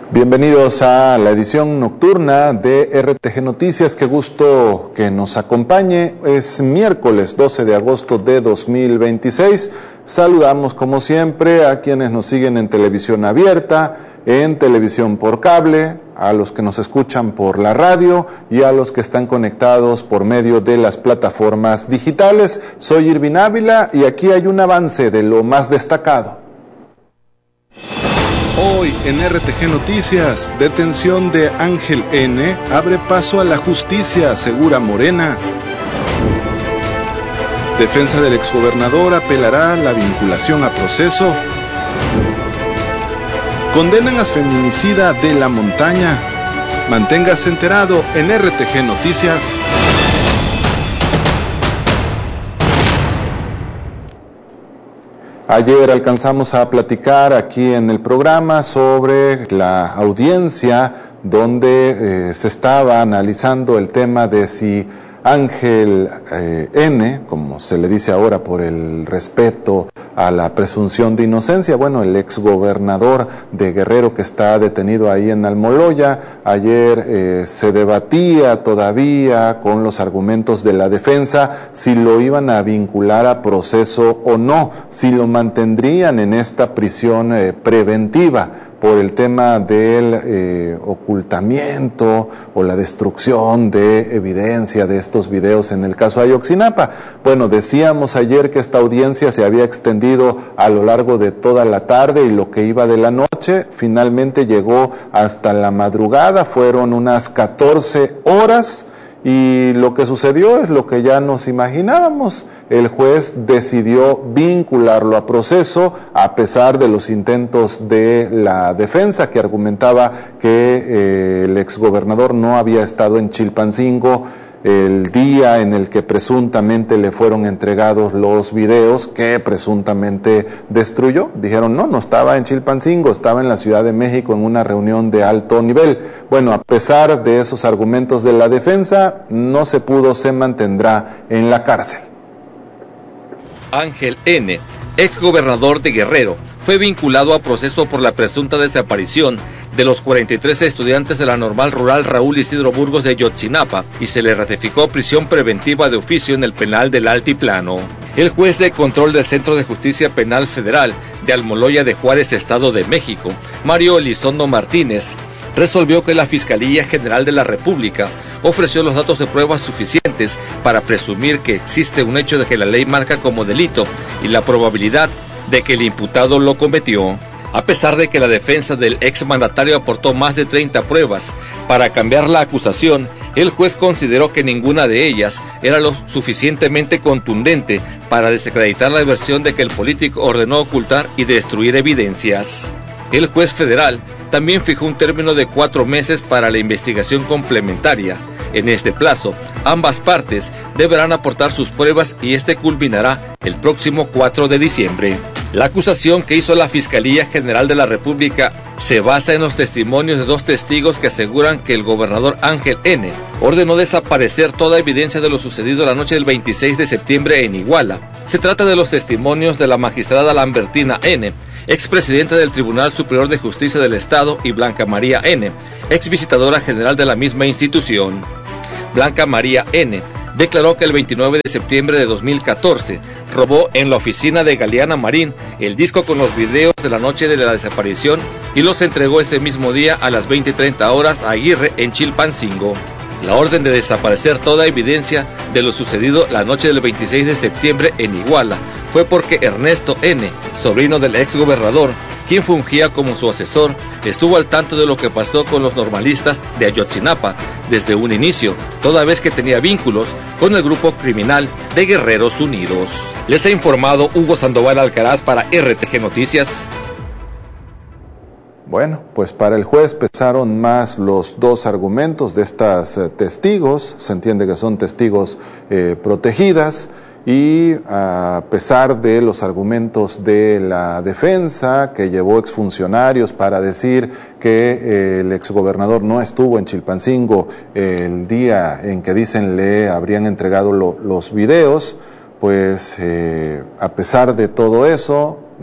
Bienvenidos a la edición nocturna de RTG Noticias. Qué gusto que nos acompañe. Es miércoles 12 de agosto de 2026. Saludamos como siempre a quienes nos siguen en televisión abierta, en televisión por cable, a los que nos escuchan por la radio y a los que están conectados por medio de las plataformas digitales. Soy Irvin Ávila y aquí hay un avance de lo más destacado. Hoy en RTG Noticias, detención de Ángel N. abre paso a la justicia, asegura Morena. Defensa del exgobernador apelará la vinculación a proceso. Condenan a feminicida de La Montaña. Manténgase enterado en RTG Noticias. Ayer alcanzamos a platicar aquí en el programa sobre la audiencia donde se estaba analizando el tema de si Ángel N., como se le dice ahora por el respeto a la presunción de inocencia, bueno, el exgobernador de Guerrero que está detenido ahí en Almoloya, ayer se debatía todavía con los argumentos de la defensa si lo iban a vincular a proceso o no, si lo mantendrían en esta prisión preventiva por el tema del ocultamiento o la destrucción de evidencia de estos videos en el caso Ayotzinapa. Bueno, decíamos ayer que esta audiencia se había extendido a lo largo de toda la tarde y lo que iba de la noche finalmente llegó hasta la madrugada, fueron unas 14 horas. Y lo que sucedió es lo que ya nos imaginábamos. El juez decidió vincularlo a proceso a pesar de los intentos de la defensa que argumentaba que el exgobernador no había estado en Chilpancingo el día en el que presuntamente le fueron entregados los videos que presuntamente destruyó. Dijeron, no estaba en Chilpancingo, estaba en la Ciudad de México en una reunión de alto nivel. Bueno, a pesar de esos argumentos de la defensa, no se pudo, se mantendrá en la cárcel. Ángel N., exgobernador de Guerrero, fue vinculado a proceso por la presunta desaparición de los 43 estudiantes de la Normal Rural Raúl Isidro Burgos de Ayotzinapa y se le ratificó prisión preventiva de oficio en el penal del Altiplano. El juez de control del Centro de Justicia Penal Federal de Almoloya de Juárez, Estado de México, Mario Elizondo Martínez, resolvió que la Fiscalía General de la República ofreció los datos de pruebas suficientes para presumir que existe un hecho de que la ley marca como delito y la probabilidad de que el imputado lo cometió. A pesar de que la defensa del exmandatario aportó más de 30 pruebas para cambiar la acusación, el juez consideró que ninguna de ellas era lo suficientemente contundente para desacreditar la versión de que el político ordenó ocultar y destruir evidencias. El juez federal también fijó un término de 4 meses para la investigación complementaria. En este plazo, ambas partes deberán aportar sus pruebas y este culminará el próximo 4 de diciembre. La acusación que hizo la Fiscalía General de la República se basa en los testimonios de 2 testigos que aseguran que el gobernador Ángel N. ordenó desaparecer toda evidencia de lo sucedido la noche del 26 de septiembre en Iguala. Se trata de los testimonios de la magistrada Lambertina N., expresidenta del Tribunal Superior de Justicia del Estado, y Blanca María N., exvisitadora general de la misma institución. Blanca María N. declaró que el 29 de septiembre de 2014 robó en la oficina de Galeana Marín el disco con los videos de la noche de la desaparición y los entregó ese mismo día a las 20:30 horas a Aguirre en Chilpancingo. La orden de desaparecer toda evidencia de lo sucedido la noche del 26 de septiembre en Iguala fue porque Ernesto N., sobrino del exgobernador, quien fungía como su asesor, estuvo al tanto de lo que pasó con los normalistas de Ayotzinapa desde un inicio, toda vez que tenía vínculos con el grupo criminal de Guerreros Unidos. Les ha informado Hugo Sandoval Alcaraz para RTG Noticias. Bueno, pues para el juez pesaron más los 2 argumentos de estas testigos, se entiende que son testigos protegidas, y a pesar de los argumentos de la defensa que llevó exfuncionarios para decir que el exgobernador no estuvo en Chilpancingo el día en que dicen le habrían entregado los videos, pues a pesar de todo eso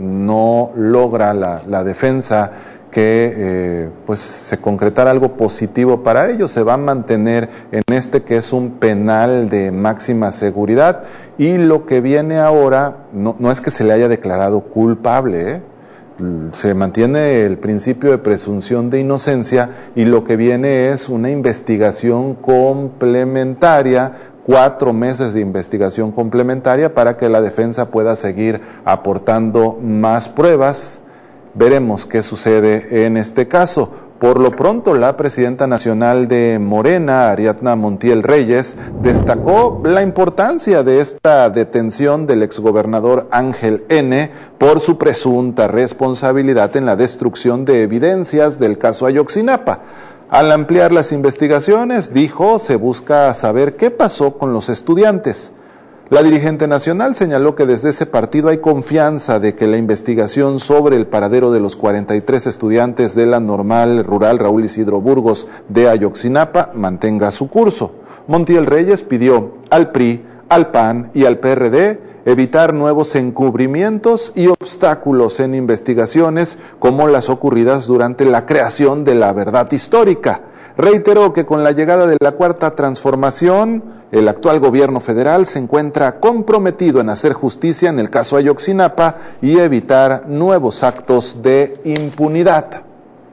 no logra la defensa que pues se concretara algo positivo para ellos. Se va a mantener en este que es un penal de máxima seguridad, y lo que viene ahora no es que se le haya declarado culpable, se mantiene el principio de presunción de inocencia, y lo que viene es una investigación complementaria, 4 meses de investigación complementaria para que la defensa pueda seguir aportando más pruebas. Veremos qué sucede en este caso. Por lo pronto, la presidenta nacional de Morena, Ariadna Montiel Reyes, destacó la importancia de esta detención del exgobernador Ángel N. por su presunta responsabilidad en la destrucción de evidencias del caso Ayotzinapa. Al ampliar las investigaciones, dijo, se busca saber qué pasó con los estudiantes. La dirigente nacional señaló que desde ese partido hay confianza de que la investigación sobre el paradero de los 43 estudiantes de la Normal Rural Raúl Isidro Burgos de Ayotzinapa mantenga su curso. Montiel Reyes pidió al PRI, al PAN y al PRD evitar nuevos encubrimientos y obstáculos en investigaciones como las ocurridas durante la creación de la verdad histórica. Reiteró que con la llegada de la Cuarta Transformación, el actual gobierno federal se encuentra comprometido en hacer justicia en el caso Ayotzinapa y evitar nuevos actos de impunidad.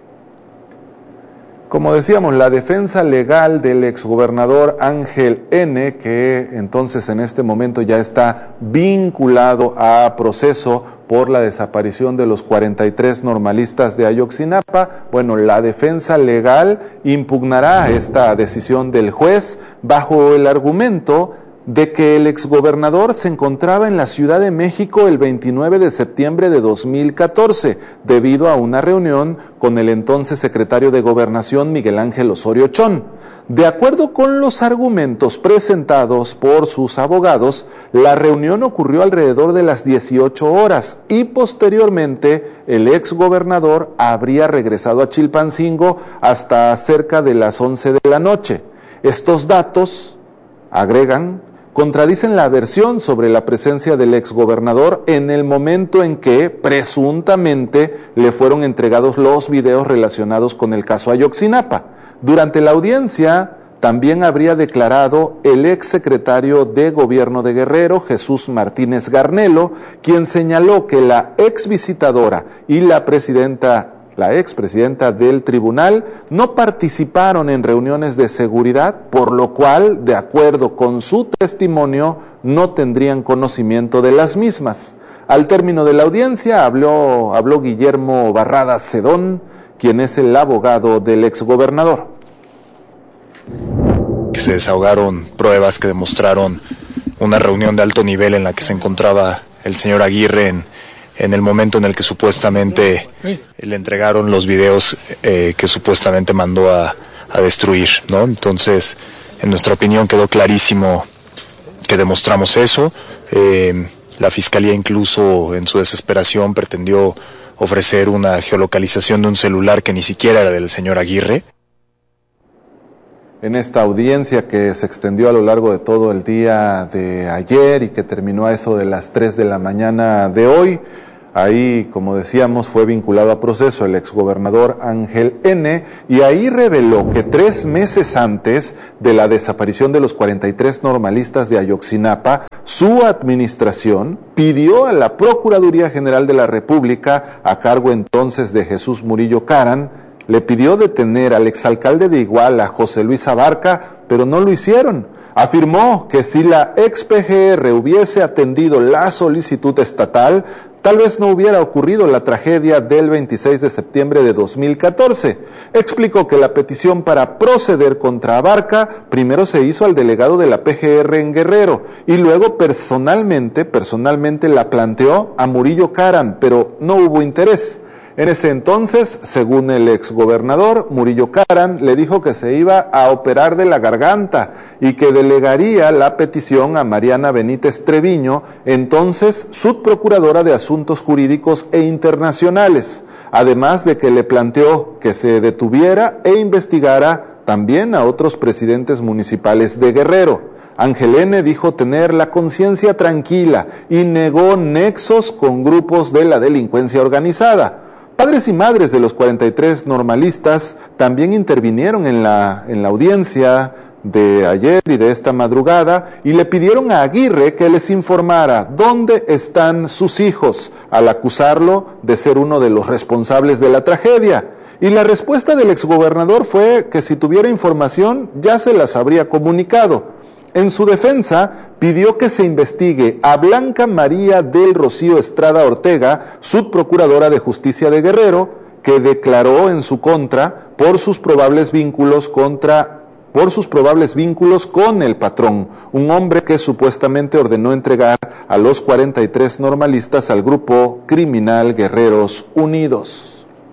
Como decíamos, la defensa legal del exgobernador Ángel N., que entonces en este momento ya está vinculado a proceso por la desaparición de los 43 normalistas de Ayotzinapa, bueno, la defensa legal impugnará esta decisión del juez bajo el argumento de que el exgobernador se encontraba en la Ciudad de México el 29 de septiembre de 2014, debido a una reunión con el entonces secretario de Gobernación Miguel Ángel Osorio Chong. De acuerdo con los argumentos presentados por sus abogados, la reunión ocurrió alrededor de las 18 horas y posteriormente el exgobernador habría regresado a Chilpancingo hasta cerca de las 11 de la noche. Estos datos, agregan, contradicen la versión sobre la presencia del exgobernador en el momento en que presuntamente le fueron entregados los videos relacionados con el caso Ayotzinapa. Durante la audiencia también habría declarado el exsecretario de Gobierno de Guerrero, Jesús Martínez Garnelo, quien señaló que la exvisitadora y la expresidenta del tribunal no participaron en reuniones de seguridad, por lo cual, de acuerdo con su testimonio, no tendrían conocimiento de las mismas. Al término de la audiencia habló Guillermo Barradas Sedón, quien es el abogado del exgobernador. Que se desahogaron pruebas que demostraron una reunión de alto nivel en la que se encontraba el señor Aguirre en el momento en el que supuestamente le entregaron los videos que supuestamente mandó a destruir, ¿no? Entonces, en nuestra opinión quedó clarísimo que demostramos eso. La Fiscalía incluso en su desesperación pretendió ofrecer una geolocalización de un celular que ni siquiera era del señor Aguirre. En esta audiencia que se extendió a lo largo de todo el día de ayer y que terminó a eso de las 3 de la mañana de hoy, ahí, como decíamos, fue vinculado a proceso el exgobernador Ángel N., y ahí reveló que 3 meses antes de la desaparición de los 43 normalistas de Ayotzinapa, su administración pidió a la Procuraduría General de la República, a cargo entonces de Jesús Murillo Caram, le pidió detener al exalcalde de Iguala, José Luis Abarca, pero no lo hicieron. Afirmó que si la ex-PGR hubiese atendido la solicitud estatal, tal vez no hubiera ocurrido la tragedia del 26 de septiembre de 2014. Explicó que la petición para proceder contra Abarca primero se hizo al delegado de la PGR en Guerrero y luego personalmente la planteó a Murillo Caram, pero no hubo interés. En ese entonces, según el exgobernador, Murillo Caram le dijo que se iba a operar de la garganta y que delegaría la petición a Mariana Benítez Treviño, entonces subprocuradora de Asuntos Jurídicos e Internacionales, además de que le planteó que se detuviera e investigara también a otros presidentes municipales de Guerrero. Ángel N. dijo tener la conciencia tranquila y negó nexos con grupos de la delincuencia organizada. Padres y madres de los 43 normalistas también intervinieron en la audiencia de ayer y de esta madrugada y le pidieron a Aguirre que les informara dónde están sus hijos, al acusarlo de ser uno de los responsables de la tragedia. Y la respuesta del exgobernador fue que si tuviera información ya se las habría comunicado. En su defensa, pidió que se investigue a Blanca María del Rocío Estrada Ortega, subprocuradora de Justicia de Guerrero, que declaró en su contra por sus probables vínculos con el patrón, un hombre que supuestamente ordenó entregar a los 43 normalistas al grupo criminal Guerreros Unidos.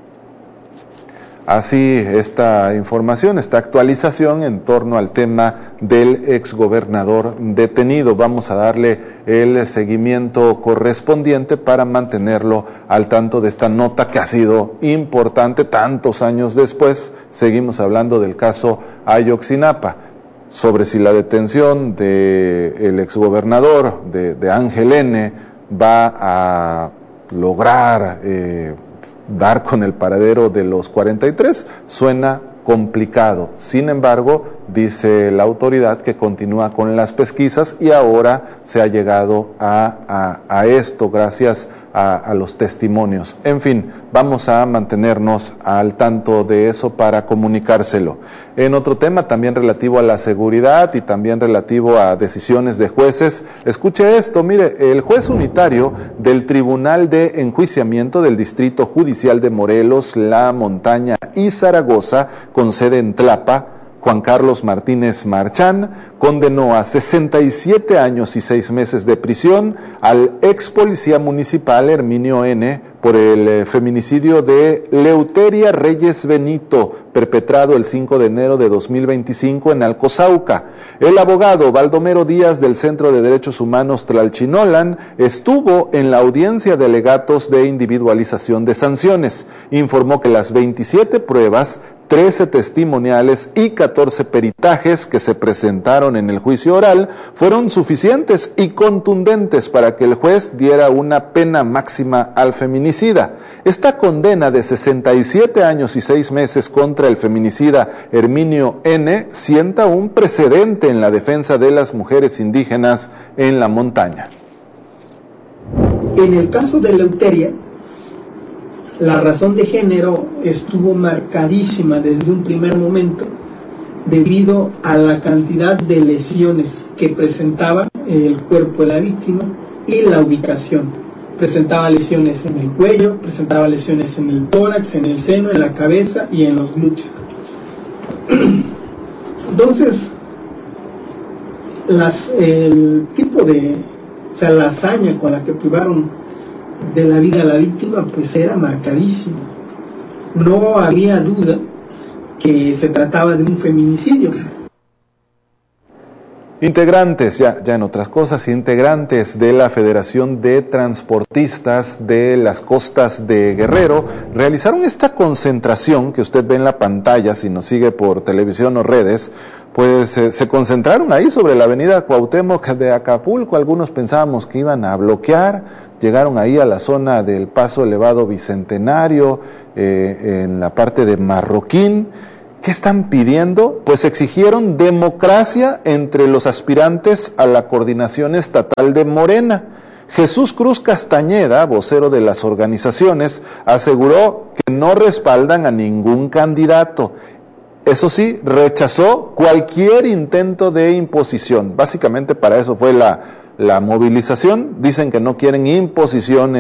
Así esta información, esta actualización en torno al tema del exgobernador detenido. Vamos a darle el seguimiento correspondiente para mantenerlo al tanto de esta nota que ha sido importante tantos años después. Seguimos hablando del caso Ayotzinapa, sobre si la detención del exgobernador de Ángel N. va a lograr dar con el paradero de los 43, suena complicado. Sin embargo, dice la autoridad que continúa con las pesquisas y ahora se ha llegado a esto gracias a los testimonios. En fin, vamos a mantenernos al tanto de eso para comunicárselo. En otro tema también relativo a la seguridad y también relativo a decisiones de jueces, escuche esto, mire, el juez unitario del Tribunal de Enjuiciamiento del Distrito Judicial de Morelos, La Montaña y Zaragoza, con sede en Tlapa, Juan Carlos Martínez Marchán, condenó a 67 años y 6 meses de prisión al ex policía municipal Herminio N. por el feminicidio de Leuteria Reyes Benito, perpetrado el 5 de enero de 2025 en Alcozauca. El abogado Baldomero Díaz del Centro de Derechos Humanos Tlalchinolan estuvo en la audiencia de alegatos de individualización de sanciones. Informó que las 27 pruebas, 13 testimoniales y 14 peritajes que se presentaron en el juicio oral fueron suficientes y contundentes para que el juez diera una pena máxima al feminicida. Esta condena de 67 años y 6 meses contra el feminicida Herminio N. sienta un precedente en la defensa de las mujeres indígenas en la montaña. En el caso de Leuteria, la razón de género estuvo marcadísima desde un primer momento debido a la cantidad de lesiones que presentaba el cuerpo de la víctima y la ubicación. Presentaba lesiones en el cuello, presentaba lesiones en el tórax, en el seno, en la cabeza y en los glúteos. Entonces, el tipo de, la hazaña con la que privaron de la vida a la víctima, pues era marcadísimo. No había duda que se trataba de un feminicidio. Integrantes, ya en otras cosas, integrantes de la Federación de Transportistas de las Costas de Guerrero realizaron esta concentración que usted ve en la pantalla, si nos sigue por televisión o redes, pues se concentraron ahí sobre la avenida Cuauhtémoc de Acapulco. Algunos pensábamos que iban a bloquear, llegaron ahí a la zona del Paso Elevado Bicentenario, en la parte de Marroquín. ¿Qué están pidiendo? Pues exigieron democracia entre los aspirantes a la coordinación estatal de Morena. Jesús Cruz Castañeda, vocero de las organizaciones, aseguró que no respaldan a ningún candidato. Eso sí, rechazó cualquier intento de imposición. Básicamente para eso fue la movilización. Dicen que no quieren imposiciones